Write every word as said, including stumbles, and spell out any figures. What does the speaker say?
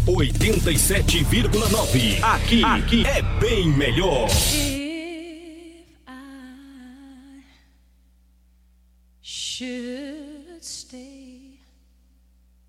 oitenta e sete vírgula nove. Aqui, aqui é bem melhor. If I should stay,